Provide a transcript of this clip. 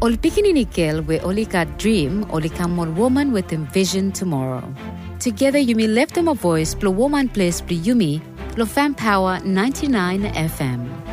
Ol pikinini girl we only got dream, only come one woman with envision tomorrow. Together you may lift them a voice, blow woman place, blow Yumi, Lo Fam Power 99 FM.